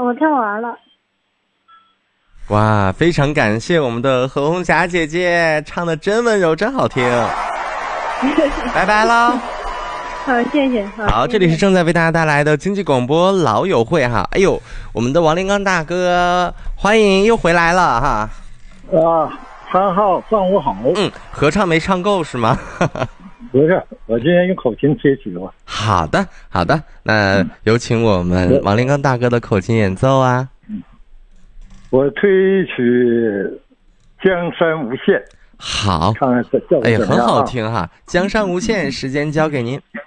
我听完了。 哇，非常感谢我们的何红霞姐姐，唱的真温柔，真好听。拜拜了。 好，谢谢。 好，这里是正在为大家带来的经济广播老友会哈。哎呦，我们的王林刚大哥，欢迎又回来了哈。 3号上午好。 合唱没唱够是吗？ 不是，我今天用口琴贴曲了。 好的，好的，那有请我们王林刚大哥的口琴演奏啊。 我推曲《江山无限》。 好， 看看这哎，很好听哈。江山无限，时间交给您。